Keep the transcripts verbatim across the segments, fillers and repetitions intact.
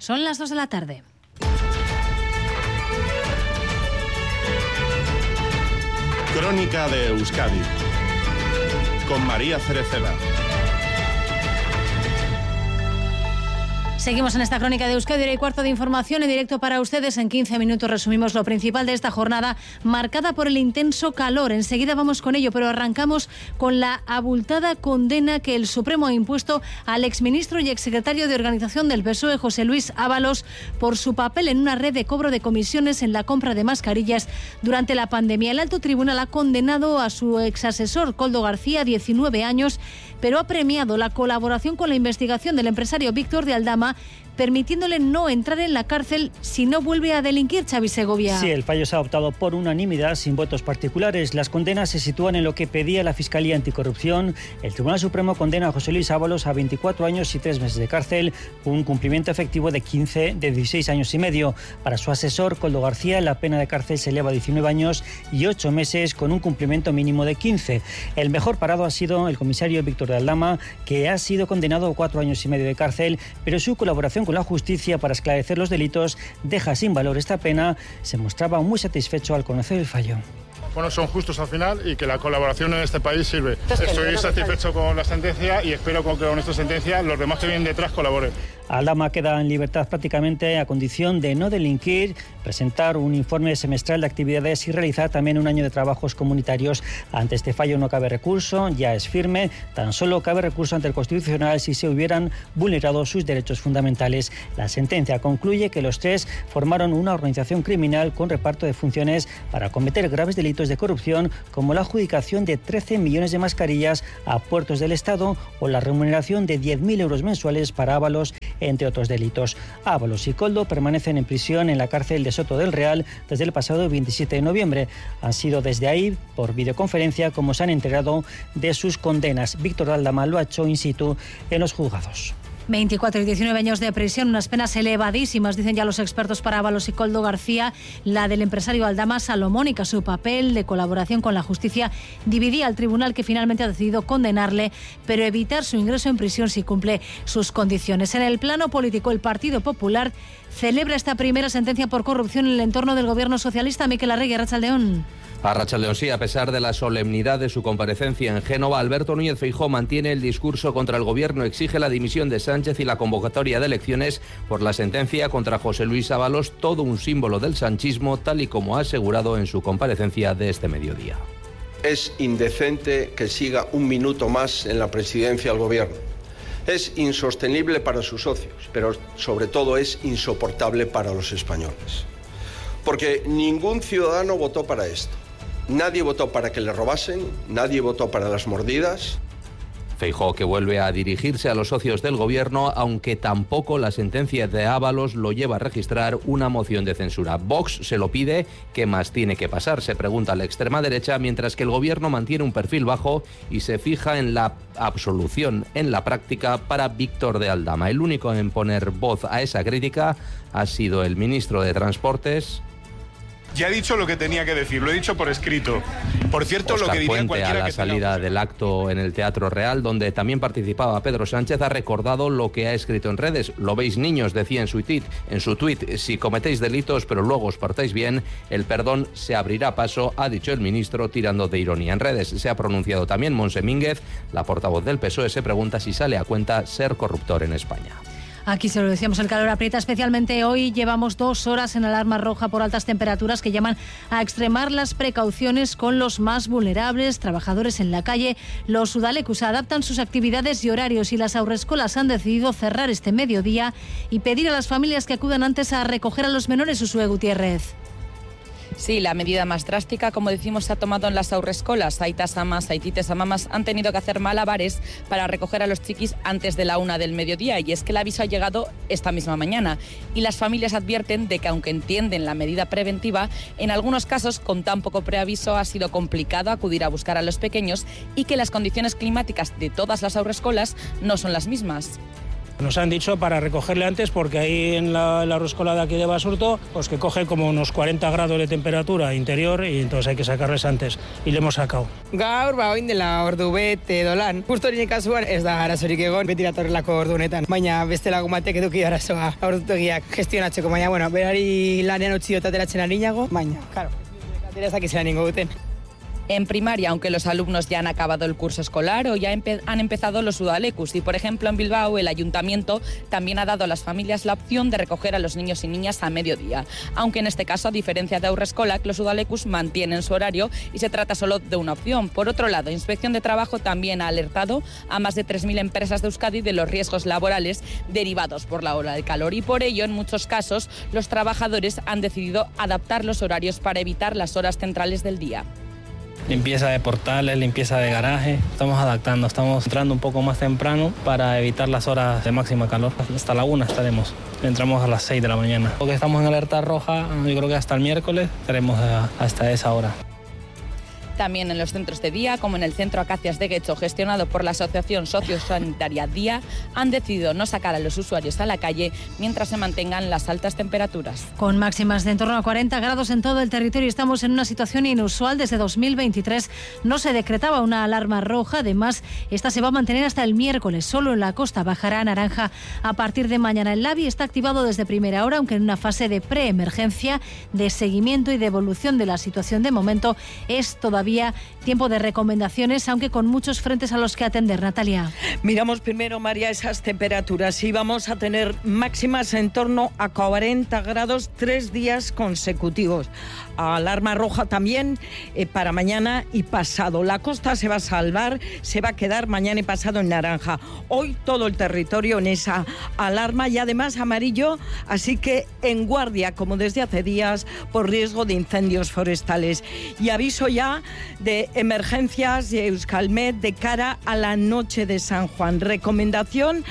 Son las dos de la tarde. Crónica de Euskadi con María Cereceda. Seguimos en esta crónica de Euskadi, hora y cuarto de información en directo para ustedes. En quince minutos resumimos lo principal de esta jornada marcada por el intenso calor. Enseguida vamos con ello, pero arrancamos con la abultada condena que el Supremo ha impuesto al exministro y exsecretario de Organización del P S O E, José Luis Ábalos, por su papel en una red de cobro de comisiones en la compra de mascarillas durante la pandemia. El alto tribunal ha condenado a su exasesor, Koldo García, diecinueve años, pero ha premiado la colaboración con la investigación del empresario Víctor de Aldama, permitiéndole no entrar en la cárcel si no vuelve a delinquir. Xavi Segovia. Sí, el fallo se ha adoptado por unanimidad, sin votos particulares. Las condenas se sitúan en lo que pedía la Fiscalía Anticorrupción. El Tribunal Supremo condena a José Luis Ábalos a veinticuatro años y tres meses de cárcel, un cumplimiento efectivo de quince, de dieciséis años y medio. Para su asesor, Koldo García, la pena de cárcel se eleva a diecinueve años y ocho meses, con un cumplimiento mínimo de quince. El mejor parado ha sido el comisario Víctor de Aldama, que ha sido condenado a cuatro años y medio de cárcel, pero su colaboración con la justicia para esclarecer los delitos deja sin valor esta pena. Se mostraba muy satisfecho al conocer el fallo. Bueno, son justos al final y que la colaboración en este país sirve. Estoy satisfecho con la sentencia y espero que con esta sentencia los demás que vienen detrás colaboren. Aldama queda en libertad prácticamente a condición de no delinquir, presentar un informe semestral de actividades y realizar también un año de trabajos comunitarios. Ante este fallo no cabe recurso, ya es firme, tan solo cabe recurso ante el Constitucional si se hubieran vulnerado sus derechos fundamentales. La sentencia concluye que los tres formaron una organización criminal con reparto de funciones para cometer graves delitos de corrupción, como la adjudicación de trece millones de mascarillas a puertos del Estado o la remuneración de diez mil euros mensuales para Ábalos, entre otros delitos. Ábalos y Koldo permanecen en prisión en la cárcel de Soto del Real desde el pasado veintisiete de noviembre. Han sido desde ahí, por videoconferencia, como se han enterado de sus condenas. Víctor Aldama lo ha hecho in situ en los juzgados. veinticuatro y diecinueve años de prisión, unas penas elevadísimas, dicen ya los expertos, para Ábalos y Koldo García. La del empresario Aldama salomónica. Su papel de colaboración con la justicia dividía al tribunal, que finalmente ha decidido condenarle, pero evitar su ingreso en prisión si cumple sus condiciones. En el plano político, el Partido Popular celebra esta primera sentencia por corrupción en el entorno del gobierno socialista. Miquel Arregui, Arratsaldeon. Arratsaldeon, sí, a pesar de la solemnidad de su comparecencia en Génova, Alberto Núñez Feijóo mantiene el discurso contra el gobierno, exige la dimisión de Sánchez y la convocatoria de elecciones por la sentencia contra José Luis Ábalos, todo un símbolo del sanchismo, tal y como ha asegurado en su comparecencia de este mediodía. Es indecente que siga un minuto más en la presidencia del gobierno. Es insostenible para sus socios, pero sobre todo es insoportable para los españoles. Porque ningún ciudadano votó para esto. Nadie votó para que le robasen, nadie votó para las mordidas. Feijóo, que vuelve a dirigirse a los socios del gobierno, aunque tampoco la sentencia de Ábalos lo lleva a registrar una moción de censura. Vox se lo pide, ¿qué más tiene que pasar?, se pregunta la extrema derecha, mientras que el gobierno mantiene un perfil bajo y se fija en la absolución en la práctica para Víctor de Aldama. El único en poner voz a esa crítica ha sido el ministro de Transportes. Ya he dicho lo que tenía que decir, lo he dicho por escrito. Por cierto, Óscar lo que diría Puente, cualquiera a la que salida del acto en el Teatro Real, donde también participaba Pedro Sánchez, ha recordado lo que ha escrito en redes. Lo veis, niños, decía en su tuit, en su tuit, si cometéis delitos pero luego os portáis bien, el perdón se abrirá paso, ha dicho el ministro, tirando de ironía. En redes se ha pronunciado también Montse Mínguez, la portavoz del P S O E, se pregunta si sale a cuenta ser corruptor en España. Aquí se lo decíamos, el calor aprieta especialmente hoy. Llevamos dos horas en alarma roja por altas temperaturas que llaman a extremar las precauciones con los más vulnerables, trabajadores en la calle. Los udalekus adaptan sus actividades y horarios y las haurreskolas han decidido cerrar este mediodía y pedir a las familias que acudan antes a recoger a los menores. Usue Gutiérrez. Sí, la medida más drástica, como decimos, se ha tomado en las haurreskolas. Aitas amas, aitites amamas han tenido que hacer malabares para recoger a los chiquis antes de la una del mediodía, y es que el aviso ha llegado esta misma mañana. Y las familias advierten de que, aunque entienden la medida preventiva, en algunos casos, con tan poco preaviso, ha sido complicado acudir a buscar a los pequeños y que las condiciones climáticas de todas las haurreskolas no son las mismas. Nos han dicho para recogerle antes porque ahí en la, la Haurreskolak de aquí de Basurto, pues que coge como unos cuarenta grados de temperatura interior y entonces hay que sacarles antes. Y le hemos sacado. Gaur, ba, oin dela ordu bete dolan. Justo nire kasuan ez da arazorik egon, beti datorrelako ordu honetan. Baina beste lagun batek eduki arazoa ordutegiak gestionatzeko. Baina, bueno, berari lanean utzi dut ateratzen ari nago, baina, claro, atera ez dakizela ningo duten. En primaria, aunque los alumnos ya han acabado el curso escolar, o ya empe- han empezado los udalekus. Y, por ejemplo, en Bilbao, el ayuntamiento también ha dado a las familias la opción de recoger a los niños y niñas a mediodía. Aunque en este caso, a diferencia de Haurreskolak, los udalekus mantienen su horario y se trata solo de una opción. Por otro lado, Inspección de Trabajo también ha alertado a más de tres mil empresas de Euskadi de los riesgos laborales derivados por la ola de calor. Y por ello, en muchos casos, los trabajadores han decidido adaptar los horarios para evitar las horas centrales del día. Limpieza de portales, limpieza de garaje. Estamos adaptando, estamos entrando un poco más temprano para evitar las horas de máxima calor. Hasta la una estaremos. Entramos a las seis de la mañana. Porque estamos en alerta roja, yo creo que hasta el miércoles estaremos hasta esa hora. También en los centros de día, como en el Centro Acacias de Guecho, gestionado por la Asociación Sociosanitaria Día, han decidido no sacar a los usuarios a la calle mientras se mantengan las altas temperaturas. Con máximas de en torno a cuarenta grados en todo el territorio, estamos en una situación inusual. Desde dos mil veintitrés no se decretaba una alarma roja. Además, esta se va a mantener hasta el miércoles. Solo en la costa bajará a naranja a partir de mañana. El LABI está activado desde primera hora, aunque en una fase de preemergencia, de seguimiento y de evolución de la situación. De momento es todavía tiempo de recomendaciones, aunque con muchos frentes a los que atender. Natalia. Miramos primero, María, esas temperaturas y vamos a tener máximas en torno a cuarenta grados tres días consecutivos. Alarma roja también eh, para mañana y pasado. La costa se va a salvar, se va a quedar mañana y pasado en naranja. Hoy todo el territorio en esa alarma y además amarillo, así que en guardia, como desde hace días, por riesgo de incendios forestales. Y aviso ya de emergencias de Euskalmet de cara a la noche de San Juan. Recomendación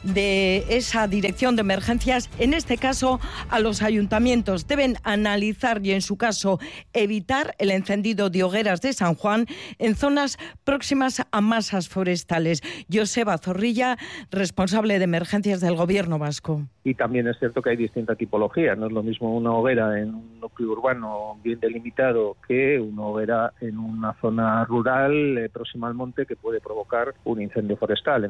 de esa dirección de emergencias, en este caso a los ayuntamientos. Deben analizar y en su caso evitar el encendido de hogueras de San Juan en zonas próximas a masas forestales. Joseba Zorrilla, responsable de emergencias del Gobierno vasco. Y también es cierto que hay distintas tipologías. No es lo mismo una hoguera en un núcleo urbano bien delimitado que una hoguera en una zona rural eh, próxima al monte que puede provocar un incendio forestal.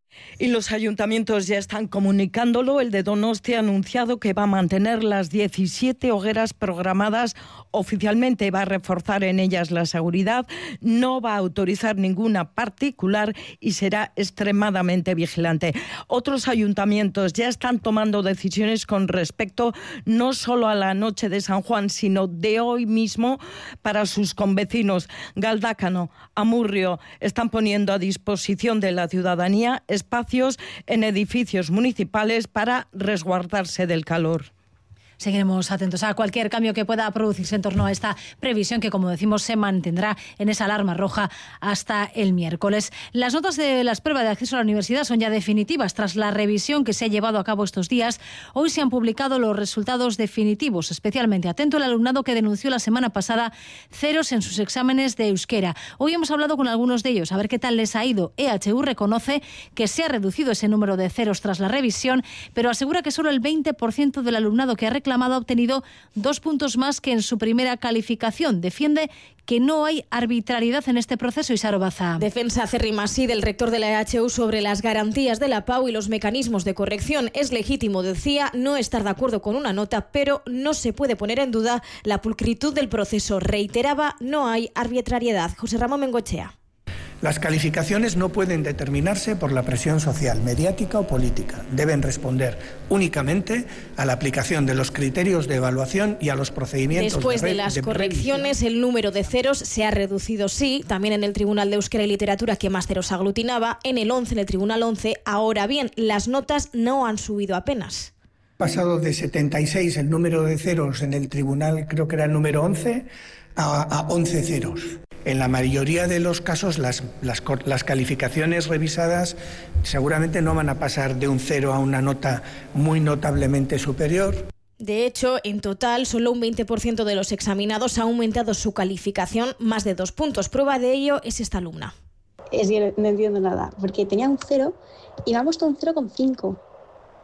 Y los ayuntamientos ya están comunicándolo. El de Donostia ha anunciado que va a mantener las diecisiete hogueras programadas oficialmente, va a reforzar en ellas la seguridad, no va a autorizar ninguna particular y será extremadamente vigilante. Otros ayuntamientos ya están tomando decisiones con respecto no solo a la noche de San Juan, sino de hoy mismo para sus convecinos. Galdácano, Amurrio están poniendo a disposición de la ciudadanía espacios en edificios municipales para resguardarse del calor. Seguiremos atentos a cualquier cambio que pueda producirse en torno a esta previsión que, como decimos, se mantendrá en esa alarma roja hasta el miércoles. Las notas de las pruebas de acceso a la universidad son ya definitivas. Tras la revisión que se ha llevado a cabo estos días, hoy se han publicado los resultados definitivos. Especialmente atento el alumnado que denunció la semana pasada ceros en sus exámenes de euskera. Hoy hemos hablado con algunos de ellos, a ver qué tal les ha ido. E H U reconoce que se ha reducido ese número de ceros tras la revisión, pero asegura que solo el veinte por ciento del alumnado que ha reclamado ha obtenido dos puntos más que en su primera calificación. Defiende que no hay arbitrariedad en este proceso. Isaro Baza. Defensa acérrima sí del rector de la E H U sobre las garantías de la P A U y los mecanismos de corrección. Es legítimo, decía, no estar de acuerdo con una nota, pero no se puede poner en duda la pulcritud del proceso. Reiteraba, no hay arbitrariedad. José Ramón Bengoechea. Las calificaciones no pueden determinarse por la presión social, mediática o política. Deben responder únicamente a la aplicación de los criterios de evaluación y a los procedimientos. Después de, de, las de correcciones, el número de ceros se ha reducido, sí, también en el Tribunal de Euskera y Literatura, que más ceros aglutinaba, en el once, en el Tribunal once. Ahora bien, las notas no han subido apenas. Pasado de setenta y seis el número de ceros en el Tribunal, creo que era el número once, a, a once ceros. En la mayoría de los casos, las, las, las calificaciones revisadas seguramente no van a pasar de un cero a una nota muy notablemente superior. De hecho, en total, solo un veinte por ciento de los examinados ha aumentado su calificación más de dos puntos. Prueba de ello es esta alumna. Es que no entiendo nada, porque tenía un cero y me ha puesto un cero coma cinco.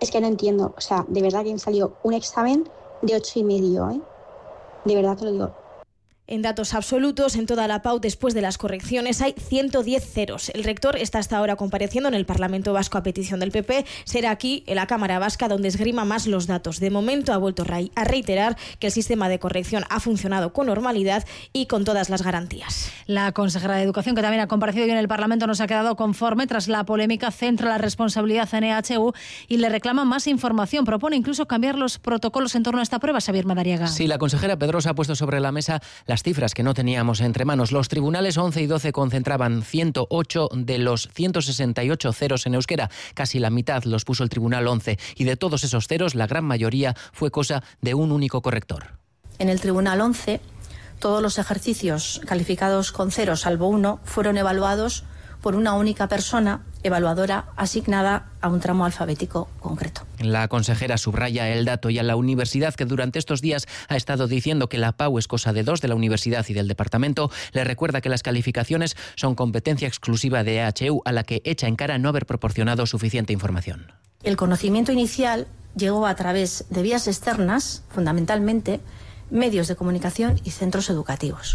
Es que no entiendo, o sea, de verdad que me salió un examen de ocho y medio, ¿eh? De verdad te lo digo. En datos absolutos, en toda la P A U, después de las correcciones, hay ciento diez ceros. El rector está hasta ahora compareciendo en el Parlamento Vasco a petición del P P. Será aquí, en la Cámara Vasca, donde esgrima más los datos. De momento ha vuelto a reiterar que el sistema de corrección ha funcionado con normalidad y con todas las garantías. La consejera de Educación, que también ha comparecido hoy en el Parlamento, no se ha quedado conforme. Tras la polémica, centra la responsabilidad en E H U y le reclama más información. Propone incluso cambiar los protocolos en torno a esta prueba. Xavier Madariaga. Sí, la consejera Pedrosa ha puesto sobre la mesa las cifras que no teníamos entre manos. Los tribunales once y doce concentraban ciento ocho de los ciento sesenta y ocho ceros en euskera. Casi la mitad los puso el tribunal once. Y de todos esos ceros, la gran mayoría fue cosa de un único corrector. En el tribunal once, todos los ejercicios calificados con cero, salvo uno, fueron evaluados por una única persona evaluadora asignada a un tramo alfabético concreto. La consejera subraya el dato y a la universidad, que durante estos días ha estado diciendo que la P A U es cosa de dos, de la universidad y del departamento, le recuerda que las calificaciones son competencia exclusiva de E H U, a la que echa en cara no haber proporcionado suficiente información. El conocimiento inicial llegó a través de vías externas, fundamentalmente medios de comunicación y centros educativos.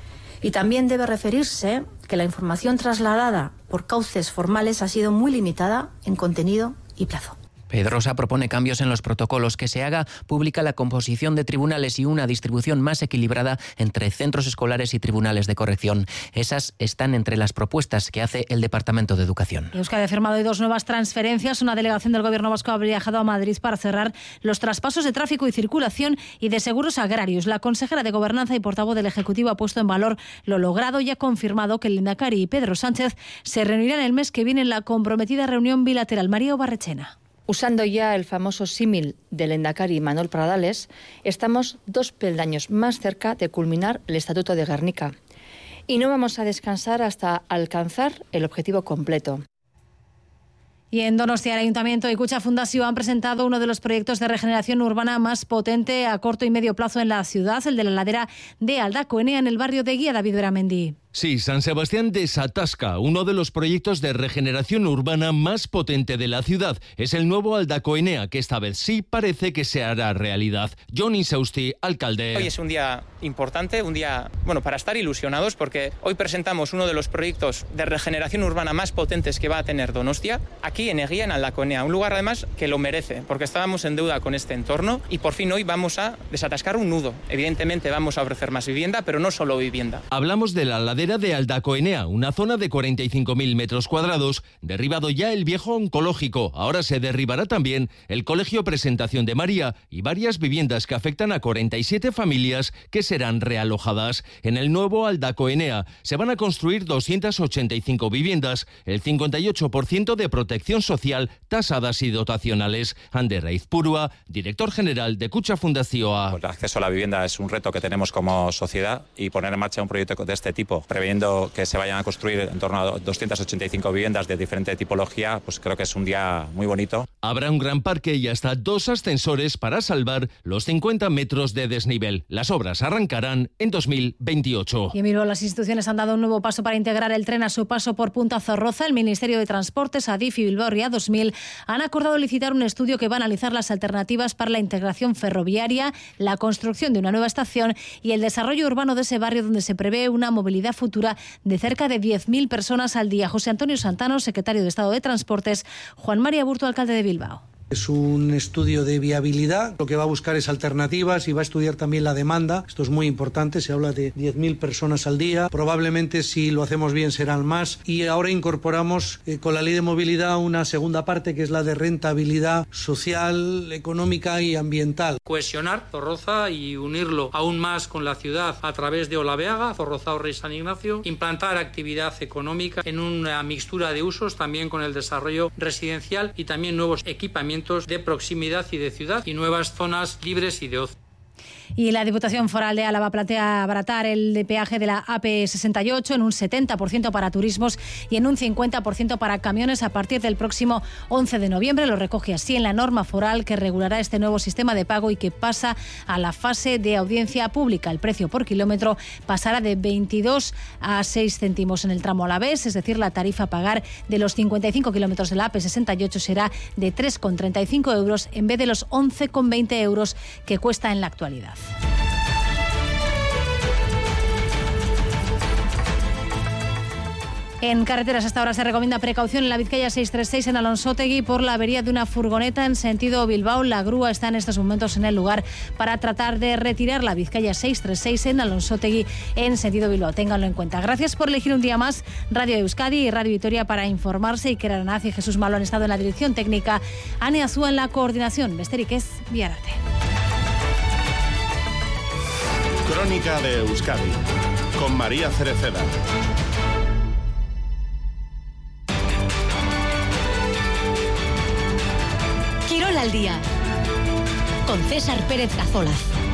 Y también debe referirse que la información trasladada por cauces formales ha sido muy limitada en contenido y plazo. Pedrosa propone cambios en los protocolos, que se haga pública la composición de tribunales y una distribución más equilibrada entre centros escolares y tribunales de corrección. Esas están entre las propuestas que hace el Departamento de Educación. Euskadi ha firmado hoy dos nuevas transferencias. Una delegación del Gobierno vasco ha viajado a Madrid para cerrar los traspasos de tráfico y circulación y de seguros agrarios. La consejera de Gobernanza y portavoz del Ejecutivo ha puesto en valor lo logrado y ha confirmado que el Lehendakari y Pedro Sánchez se reunirán el mes que viene en la comprometida reunión bilateral. María Obarrechena. Usando ya el famoso símil del Lehendakari Manuel Pradales, estamos dos peldaños más cerca de culminar el Estatuto de Gernika. Y no vamos a descansar hasta alcanzar el objetivo completo. Y en Donostia, el Ayuntamiento y Kutxa Fundazio han presentado uno de los proyectos de regeneración urbana más potente a corto y medio plazo en la ciudad, el de la ladera de Aldacoenea, en el barrio de Guía. David Beramendi. Sí, San Sebastián desatasca, uno de los proyectos de regeneración urbana más potente de la ciudad. Es el nuevo Aldacoenea, que esta vez sí parece que se hará realidad. Johnny Sausti, alcalde. Hoy es un día importante, un día bueno para estar ilusionados, porque hoy presentamos uno de los proyectos de regeneración urbana más potentes que va a tener Donostia, aquí en Eguía, en Aldacoenea. Un lugar además que lo merece, porque estábamos en deuda con este entorno y por fin hoy vamos a desatascar un nudo. Evidentemente vamos a ofrecer más vivienda, pero no solo vivienda. Hablamos de la ladera de Aldacoenea, una zona de cuarenta y cinco mil metros cuadrados, derribado ya el viejo oncológico. Ahora se derribará también el Colegio Presentación de María y varias viviendas que afectan a cuarenta y siete familias que serán realojadas. En el nuevo Aldacoenea se van a construir doscientas ochenta y cinco viviendas, el cincuenta y ocho por ciento de protección social, tasadas y dotacionales. Ander Aizpurua, director general de Kutxa Fundazioa. El acceso a la vivienda es un reto que tenemos como sociedad, y poner en marcha un proyecto de este tipo, previendo que se vayan a construir en torno a doscientas ochenta y cinco viviendas de diferente tipología, pues creo que es un día muy bonito. Habrá un gran parque y hasta dos ascensores para salvar los cincuenta metros de desnivel. Las obras arrancarán en dos mil veintiocho. Y en Bilbao, las instituciones han dado un nuevo paso para integrar el tren a su paso por Punta Zorroza. El Ministerio de Transportes, Adif y Bilbao Ría dos mil han acordado licitar un estudio que va a analizar las alternativas para la integración ferroviaria, la construcción de una nueva estación y el desarrollo urbano de ese barrio, donde se prevé una movilidad futura de cerca de diez mil personas al día. José Antonio Santano, secretario de Estado de Transportes. Juan María Burto, alcalde de Bilbao. Es un estudio de viabilidad, lo que va a buscar es alternativas y va a estudiar también la demanda. Esto es muy importante, se habla de diez mil personas al día, probablemente si lo hacemos bien serán más, y ahora incorporamos eh, con la ley de movilidad una segunda parte que es la de rentabilidad social, económica y ambiental. Cohesionar Zorroza y unirlo aún más con la ciudad a través de Olabeaga, Zorroza, Rey San Ignacio, implantar actividad económica en una mixtura de usos, también con el desarrollo residencial y también nuevos equipamientos de proximidad y de ciudad y nuevas zonas libres y de ocio. Y la Diputación Foral de Álava plantea abaratar el peaje de la A P sesenta y ocho en un setenta por ciento para turismos y en un cincuenta por ciento para camiones a partir del próximo once de noviembre. Lo recoge así en la norma foral que regulará este nuevo sistema de pago y que pasa a la fase de audiencia pública. El precio por kilómetro pasará de veintidós a seis céntimos en el tramo alavés, es decir, la tarifa a pagar de los cincuenta y cinco kilómetros de la A P sesenta y ocho será de tres con treinta y cinco euros en vez de los once con veinte euros que cuesta en la actualidad. En carreteras hasta ahora se recomienda precaución en la Vizcaya seiscientos treinta y seis en Alonsotegi por la avería de una furgoneta en sentido Bilbao. La grúa está en estos momentos en el lugar para tratar de retirar la Vizcaya seiscientos treinta y seis en Alonsotegi en sentido Bilbao. Ténganlo en cuenta. Gracias por elegir un día más Radio Euskadi y Radio Vitoria para informarse. Iker Aranaz y Jesús Malo han estado en la dirección técnica. Ane Azúa en la coordinación. Besterik ez, biararte. Crónica de Euskadi con María Cereceda. Quirol al día con César Pérez Cazolas.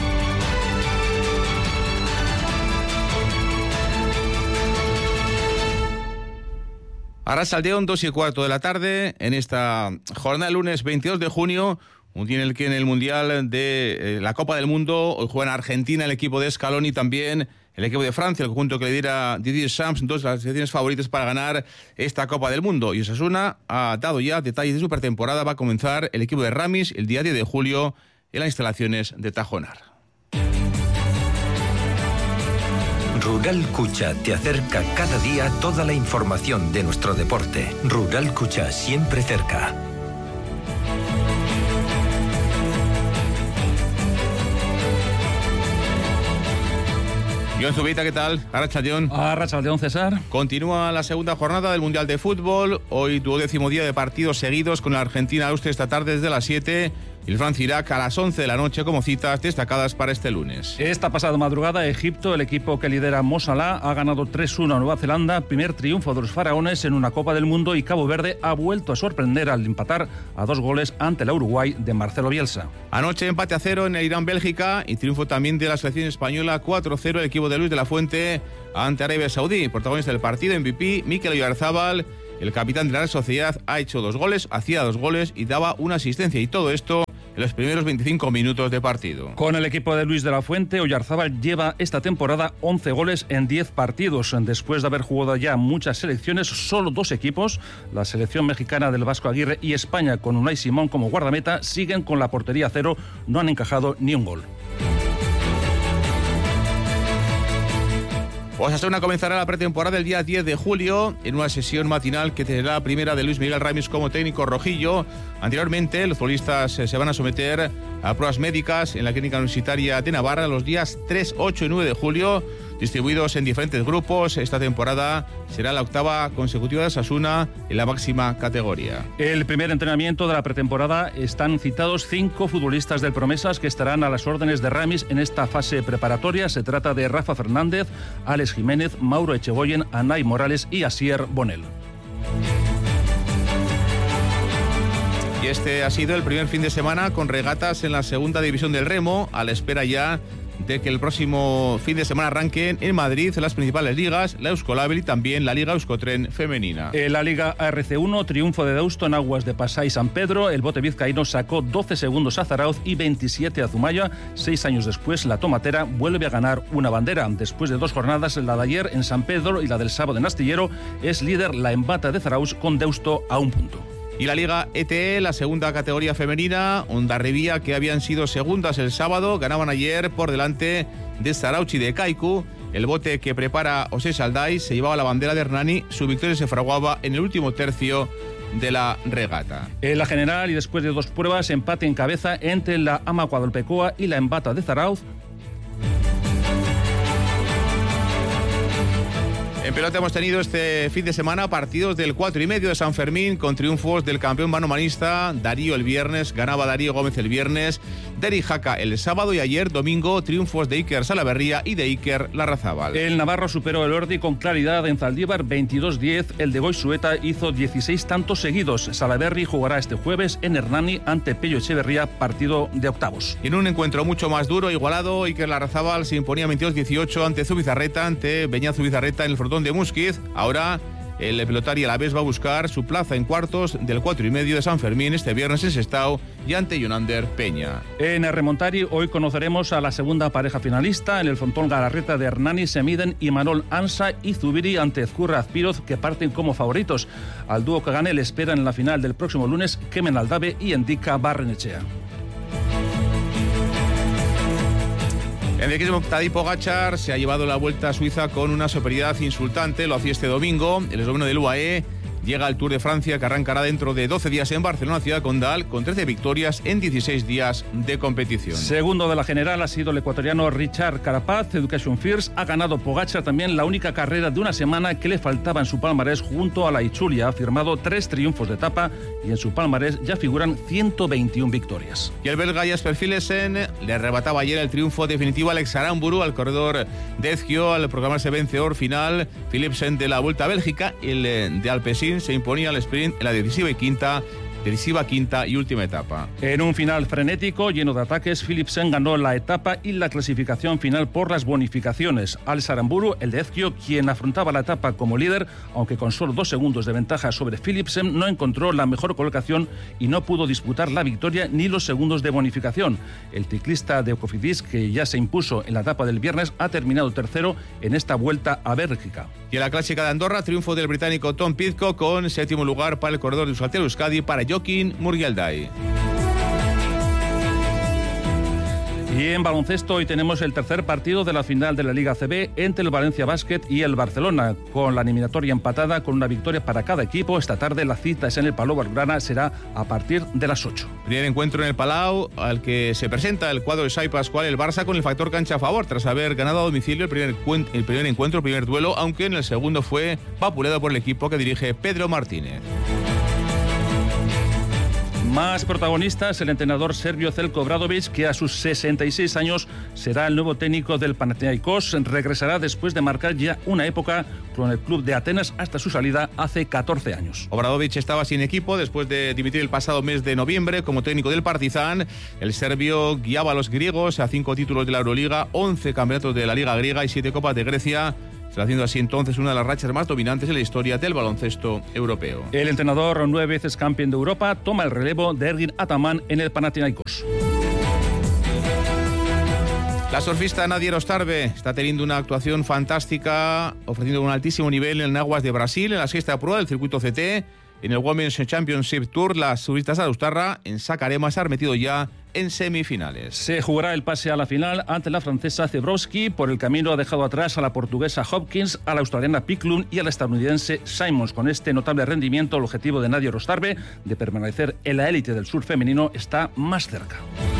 Arratsaldeon, dos y cuarto de la tarde, en esta jornada del lunes veintidós de junio, un día en el que en el Mundial de eh, la Copa del Mundo hoy juegan Argentina, el equipo de Scaloni, y también el equipo de Francia, el conjunto que lidera Didier Deschamps, dos de las selecciones favoritas para ganar esta Copa del Mundo. Y Osasuna ha dado ya detalles de su pretemporada. Va a comenzar el equipo de Ramis el día diez de julio en las instalaciones de Tajonar. Rural Cucha te acerca cada día toda la información de nuestro deporte. Rural Cucha, siempre cerca. John Zubita, ¿qué tal? Arratsaldeon. Arratsaldeon, César. Continúa la segunda jornada del Mundial de Fútbol. Hoy duodécimo día de partidos seguidos con la Argentina-Austria esta tarde desde las siete y el Francia-Irak a las once de la noche como citas destacadas para este lunes. Esta pasada madrugada, Egipto, el equipo que lidera Mo Salah, ha ganado tres uno a Nueva Zelanda, primer triunfo de los faraones en una Copa del Mundo, y Cabo Verde ha vuelto a sorprender al empatar a dos goles ante la Uruguay de Marcelo Bielsa. Anoche empate a cero en el Irán-Bélgica y triunfo también de la selección española cuatro cero el equipo de Luis de la Fuente ante Arabia Saudí. Protagonista del partido, M V P, Mikel Oyarzabal, el capitán de la Real Sociedad, ha hecho dos goles, hacía dos goles y daba una asistencia, y todo esto en los primeros veinticinco minutos de partido. Con el equipo de Luis de la Fuente, Oyarzabal lleva esta temporada once goles en diez partidos. Después de haber jugado ya muchas selecciones, solo dos equipos, la selección mexicana del Vasco Aguirre y España con Unai Simón como guardameta, siguen con la portería a cero, no han encajado ni un gol. Osasuna comenzará la pretemporada el día diez de julio en una sesión matinal que tendrá la primera de Luis Miguel Ramis como técnico rojillo. Anteriormente, los futbolistas se van a someter a pruebas médicas en la Clínica Universitaria de Navarra los días tres, ocho y nueve de julio, distribuidos en diferentes grupos. Esta temporada será la octava consecutiva de Osasuna en la máxima categoría. El primer entrenamiento de la pretemporada están citados cinco futbolistas del Promesas que estarán a las órdenes de Ramis en esta fase preparatoria. Se trata de Rafa Fernández, Alex Jiménez, Mauro Echegoyen, Anay Morales y Asier Bonel. Y este ha sido el primer fin de semana con regatas en la segunda división del remo, a la espera ya de que el próximo fin de semana arranquen en Madrid las principales ligas, la Euskolabel y también la Liga Euskotren femenina. En la Liga A R C uno, triunfo de Deusto en aguas de Pasá y San Pedro. El bote vizcaíno sacó doce segundos a Zarauz y veintisiete a Zumaya. Seis años después, la Tomatera vuelve a ganar una bandera. Después de dos jornadas, la de ayer en San Pedro y la del sábado en Astillero, es líder la Embata de Zarauz con Deusto a un punto. Y la Liga E T E, la segunda categoría femenina, Hondarribía, que habían sido segundas el sábado, ganaban ayer por delante de Zarautz y de Kaiku. El bote que prepara José Salday se llevaba la bandera de Hernani. Su victoria se fraguaba en el último tercio de la regata. En la general, y después de dos pruebas, empate en cabeza entre la Ama Guadalpecoa y la Embata de Zarauz. En pelota hemos tenido este fin de semana partidos del cuatro y medio de San Fermín con triunfos del campeón manomanista Darío el viernes, ganaba Darío Gómez el viernes, Deri Jaca el sábado y ayer domingo triunfos de Iker Salaverría y de Iker Larrazábal. El navarro superó el Ordi con claridad en Zaldívar veintidós diez, el de Goizueta hizo dieciséis tantos seguidos. Salaverry jugará este jueves en Hernani ante Pello Echeverría, partido de octavos. Y en un encuentro mucho más duro, igualado, Iker Larrazábal se imponía veintidós dieciocho ante Zubizarreta, ante Beñat Zubizarreta en el frontón de Musquiz. Ahora el pelotari Alavés va a buscar su plaza en cuartos del cuatro y medio de San Fermín este viernes en Sestao y ante Yonander Peña. En el Remontari hoy conoceremos a la segunda pareja finalista. En el frontón Galarreta de Hernani se miden Imanol Ansa y Zubiri ante Ezcurra Azpiroz, que parten como favoritos. Al dúo que gane le esperan en la final del próximo lunes Kemen Aldave y Endika Barrenechea. En el ciclismo, Tadej Pogačar se ha llevado la Vuelta a Suiza con una superioridad insultante. Lo hacía este domingo. El esloveno del U A E llega al Tour de Francia, que arrancará dentro de doce días en Barcelona, ciudad condal, con trece victorias en dieciséis días de competición. Segundo de la general ha sido el ecuatoriano Richard Carapaz. Education First ha ganado Pogačar también la única carrera de una semana que le faltaba en su palmarés junto a la Ichulia. Ha firmado tres triunfos de etapa y en su palmarés ya figuran ciento veintiuna victorias. Y el belga Jasper Philipsen le arrebataba ayer el triunfo definitivo a Alex Aramburu, al corredor de Ezquio, al proclamarse vencedor final. Philipsen de la Vuelta a Bélgica, el de Alpecin se imponía al sprint en la decisiva y quinta decisiva quinta y última etapa. En un final frenético, lleno de ataques, Philipsen ganó la etapa y la clasificación final por las bonificaciones. Alex Aramburu, el de Ezquio, quien afrontaba la etapa como líder, aunque con solo dos segundos de ventaja sobre Philipsen, no encontró la mejor colocación y no pudo disputar la victoria ni los segundos de bonificación. El ciclista de Cofidis, que ya se impuso en la etapa del viernes, ha terminado tercero en esta Vuelta a Bélgica. Y en la clásica de Andorra, triunfo del británico Tom Pidcock con séptimo lugar para el corredor de Euskaltel Euskadi, para Joaquín Murgialdai. Y en baloncesto hoy tenemos el tercer partido de la final de la Liga A C B entre el Valencia Basket y el Barcelona, con la eliminatoria empatada con una victoria para cada equipo. Esta tarde la cita es en el Palau Blaugrana, será a partir de las ocho. Primer encuentro en el Palau al que se presenta el cuadro de Sai Pascual, el Barça, con el factor cancha a favor tras haber ganado a domicilio el primer, el primer encuentro, el primer duelo, aunque en el segundo fue vapuleado por el equipo que dirige Pedro Martínez. Más protagonistas, el entrenador serbio Zeljko Obradović, que a sus sesenta y seis años será el nuevo técnico del Panathinaikos. Regresará después de marcar ya una época con el club de Atenas hasta su salida hace catorce años. Obradović estaba sin equipo después de dimitir el pasado mes de noviembre como técnico del Partizan. El serbio guiaba a los griegos a cinco títulos de la Euroliga, once campeonatos de la Liga griega y siete copas de Grecia, haciendo así entonces una de las rachas más dominantes en la historia del baloncesto europeo. El entrenador, nueve veces campeón de Europa, toma el relevo de Ergin Ataman en el Panathinaikos. La surfista Nadia Rostarbe está teniendo una actuación fantástica, ofreciendo un altísimo nivel en aguas de Brasil, en la sexta prueba del circuito C T. En el Women's Championship Tour, las surfistas de Austarra en Sacarema se han metido ya en semifinales. Se jugará el pase a la final ante la francesa Zebrowski. Por el camino ha dejado atrás a la portuguesa Hopkins, a la australiana Picklum y a la estadounidense Simons. Con este notable rendimiento, el objetivo de Nadia Rostarbe de permanecer en la élite del surf femenino está más cerca.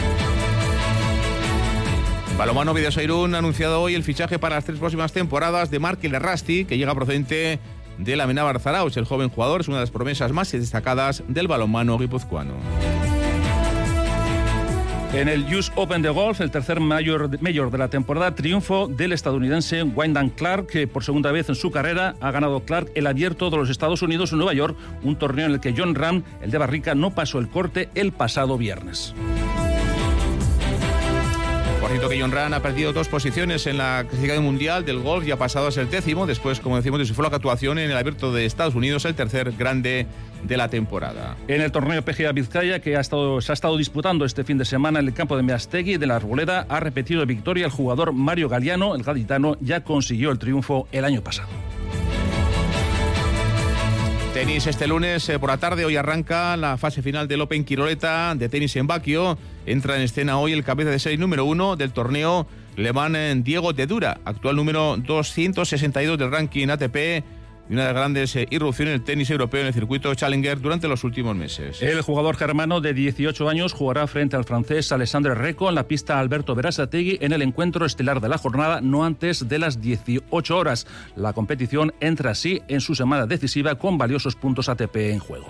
Balonmano Bidasoa Irún ha anunciado hoy el fichaje para las tres próximas temporadas de Mark Lerrasti, que llega procedente de la Amenábar Zarautz. El joven jugador es una de las promesas más destacadas del balonmano guipuzcoano. En el U S Open de golf, el tercer mayor, mayor de la temporada, triunfo del estadounidense Wyndham Clark, que por segunda vez en su carrera ha ganado Clark el Abierto de los Estados Unidos en Nueva York, un torneo en el que Jon Rahm, el de Barrica, no pasó el corte el pasado viernes. Por cierto, que Jon Rahm ha perdido dos posiciones en la clasificación mundial del golf y ha pasado a ser décimo, después, como decimos, de su floja actuación en el Abierto de Estados Unidos, el tercer grande de la temporada. En el torneo P G A Vizcaya, que ha estado, se ha estado disputando este fin de semana en el campo de Meastegui de la Arboleda, ha repetido victoria el jugador Mario Galiano. El gaditano ya consiguió el triunfo el año pasado. Tenis este lunes eh, por la tarde. Hoy arranca la fase final del Open Quiroleta de tenis en Baquio. Entra en escena hoy el cabeza de serie número uno del torneo, alemán Diego de Dura, actual número doscientos sesenta y dos del ranking A T P. y una de las grandes eh, irrupciones del tenis europeo en el circuito Challenger durante los últimos meses. El jugador germano de dieciocho años jugará frente al francés Alessandro Recco en la pista Alberto Berasategui en el encuentro estelar de la jornada, no antes de las dieciocho horas. La competición entra así en su semana decisiva con valiosos puntos A T P en juego.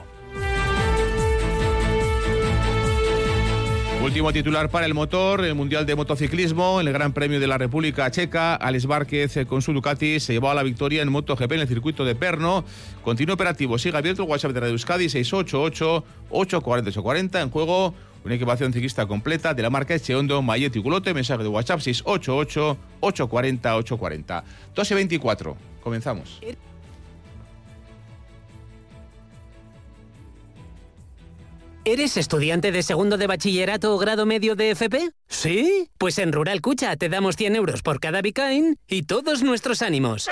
Último titular para el motor, el Mundial de Motociclismo, el Gran Premio de la República Checa. Alex Márquez con su Ducati se llevó a la victoria en MotoGP en el circuito de Brno. Continúa operativo, sigue abierto el WhatsApp de Radio Euskadi seis ocho ocho, ocho cuatro cero, ocho cuatro cero. En juego una equipación ciclista completa de la marca Echeondo, Mayetti y Culote. Mensaje de WhatsApp seis ocho ocho, ocho cuatro cero, ocho cuatro cero. doce veinticuatro, comenzamos. ¿Eres estudiante de segundo de bachillerato o grado medio de F P? ¿Sí? Pues en Rural Cucha te damos cien euros por cada Bicain y todos nuestros ánimos.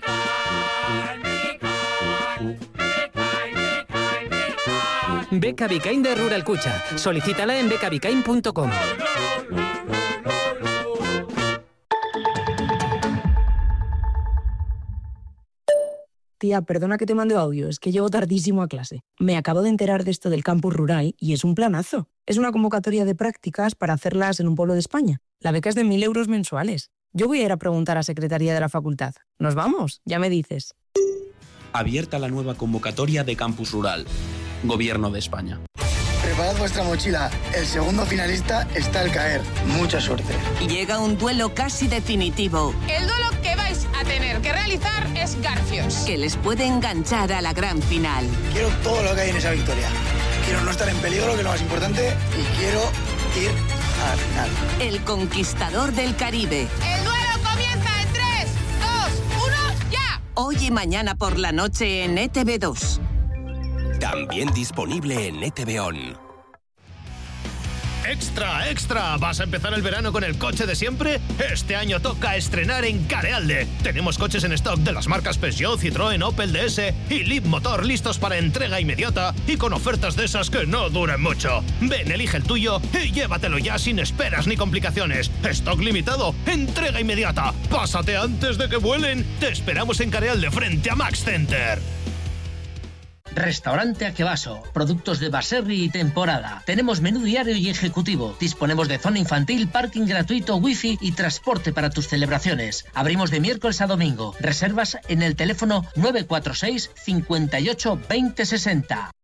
Beca Bicain de Rural Cucha. Solicítala en beca bicain punto com. Tía, perdona que te mande audio, es que llego tardísimo a clase. Me acabo de enterar de esto del campus rural y es un planazo. Es una convocatoria de prácticas para hacerlas en un pueblo de España. La beca es de mil euros mensuales. Yo voy a ir a preguntar a Secretaría de la Facultad. ¿Nos vamos? Ya me dices. Abierta la nueva convocatoria de campus rural. Gobierno de España. Preparad vuestra mochila. El segundo finalista está al caer. Mucha suerte. Llega un duelo casi definitivo. El duelo que vais a tener que realizar es Garfios, que les puede enganchar a la gran final. Quiero todo lo que hay en esa victoria. Quiero no estar en peligro, que es lo más importante, y quiero ir a la final. El conquistador del Caribe. El duelo comienza en tres, dos, uno, ya. Hoy y mañana por la noche en E T V dos. También disponible en E T V On. ¡Extra, extra! ¿Vas a empezar el verano con el coche de siempre? Este año toca estrenar en Carealde. Tenemos coches en stock de las marcas Peugeot, Citroën, Opel, D S y Leapmotor listos para entrega inmediata y con ofertas de esas que no duran mucho. Ven, elige el tuyo y llévatelo ya sin esperas ni complicaciones. Stock limitado, entrega inmediata. Pásate antes de que vuelen. Te esperamos en Carealde frente a Max Center. Restaurante Akebaso, productos de Baserri y temporada. Tenemos menú diario y ejecutivo. Disponemos de zona infantil, parking gratuito, wifi y transporte para tus celebraciones. Abrimos de miércoles a domingo. Reservas en el teléfono nueve cuatro seis, cincuenta y ocho, veinte sesenta.